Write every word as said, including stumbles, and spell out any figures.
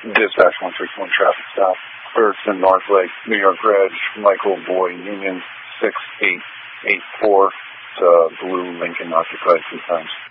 Dispatch one six one traffic stop. Ferguson, North Lake, New York Reg, Michael Boy, Union six eight eight four. Uh, blue Lincoln occupied two times.